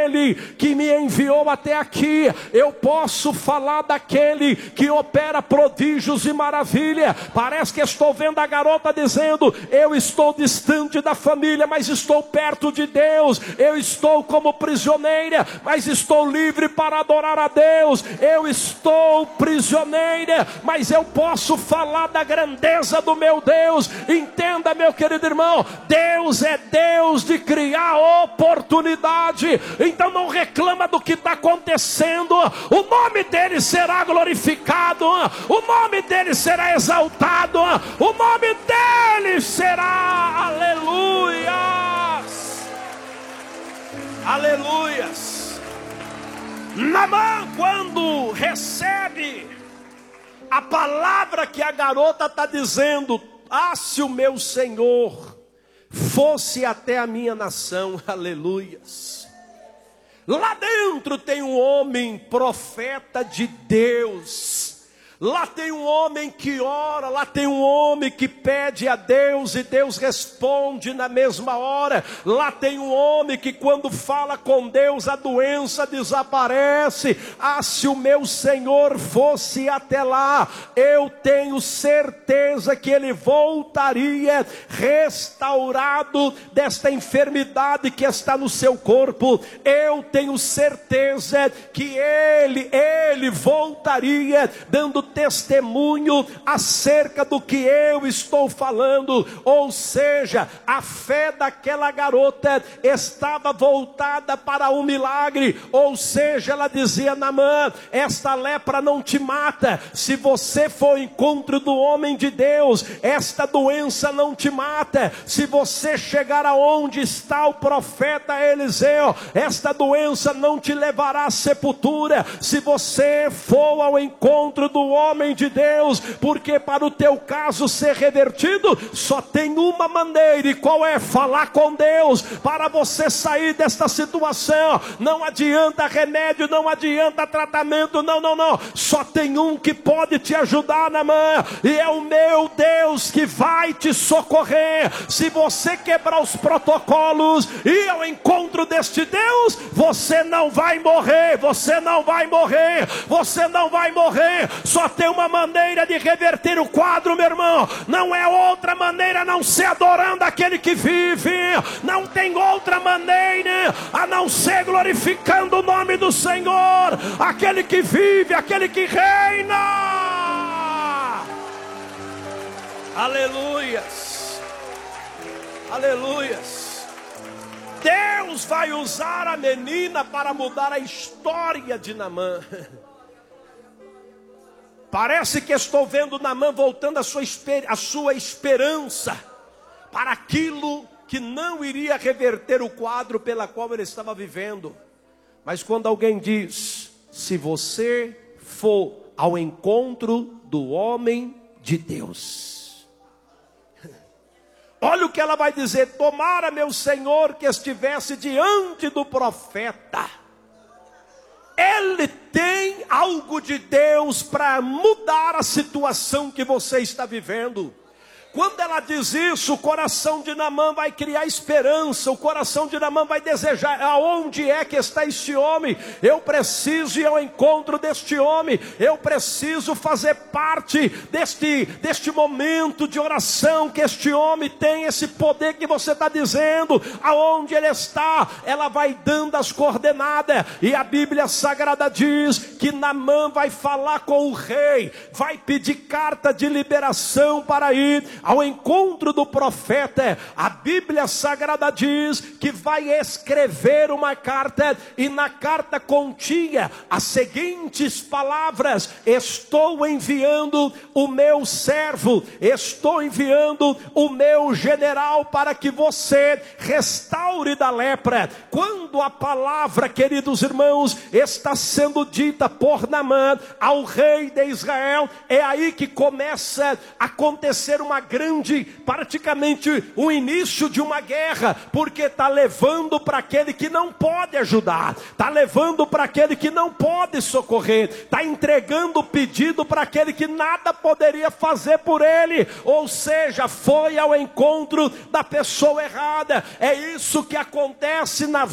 daquele que me enviou até aqui. Eu posso falar daquele que opera prodígios e maravilha. Parece que estou vendo a garota dizendo: eu estou distante da família, mas estou perto de Deus. Eu estou como prisioneira, mas estou livre para adorar a Deus. Eu estou prisioneira, mas eu posso falar da grandeza do meu Deus. Entenda, meu querido irmão, Deus é Deus de criar oportunidade. Então não reclama do que está acontecendo. O nome dele será glorificado, o nome dele será exaltado, o nome dele será, aleluias, aleluias. Naamã, quando recebe a palavra que a garota está dizendo: ah, se o meu Senhor fosse até a minha nação, aleluias. Lá dentro tem um homem profeta de Deus. Lá tem um homem que ora, lá tem um homem que pede a Deus e Deus responde na mesma hora. Lá tem um homem que quando fala com Deus a doença desaparece. Ah, se o meu Senhor fosse até lá, eu tenho certeza que ele voltaria restaurado desta enfermidade que está no seu corpo. Eu tenho certeza que ele voltaria dando testemunho acerca do que eu estou falando. Ou seja, a fé daquela garota estava voltada para um milagre. Ou seja, ela dizia: Naamã, esta lepra não te mata. Se você for ao encontro do homem de Deus, esta doença não te mata. Se você chegar aonde está o profeta Eliseu, esta doença não te levará à sepultura. Se você for ao encontro do homem de Deus, porque para o teu caso ser revertido, só tem uma maneira, e qual é? Falar com Deus, para você sair desta situação. Não adianta remédio, não adianta tratamento, não, só tem um que pode te ajudar, Naamã, e é o meu Deus que vai te socorrer. Se você quebrar os protocolos e ao encontro deste Deus, você não vai morrer, você não vai morrer, você não vai morrer. Só tem uma maneira de reverter o quadro, meu irmão. Não é outra maneira a não ser adorando aquele que vive. Não tem outra maneira a não ser glorificando o nome do Senhor, aquele que vive, aquele que reina. Aleluias, aleluias. Deus vai usar a menina para mudar a história de Naamã. Parece que estou vendo Naamã voltando a sua esperança para aquilo que não iria reverter o quadro pela qual ele estava vivendo. Mas quando alguém diz: se você for ao encontro do homem de Deus, olha o que ela vai dizer: tomara, meu Senhor, que estivesse diante do profeta. Ele tem algo de Deus para mudar a situação que você está vivendo. Quando ela diz isso, o coração de Naamã vai criar esperança. O coração de Naamã vai desejar: aonde é que está este homem? Eu preciso ir ao encontro deste homem. Eu preciso fazer parte deste momento de oração que este homem tem, esse poder que você está dizendo. Aonde ele está? Ela vai dando as coordenadas. E a Bíblia Sagrada diz que Naamã vai falar com o rei, vai pedir carta de liberação para ir ao encontro do profeta. A Bíblia Sagrada diz que vai escrever uma carta, e na carta continha as seguintes palavras: estou enviando o meu servo, estou enviando o meu general para que você restaure da lepra. Quando a palavra, queridos irmãos, está sendo dita por Naamã ao rei de Israel, é aí que começa a acontecer uma grande, praticamente o início de uma guerra, porque está levando para aquele que não pode ajudar, está levando para aquele que não pode socorrer, está entregando o pedido para aquele que nada poderia fazer por ele. Ou seja, foi ao encontro da pessoa errada. É isso que acontece na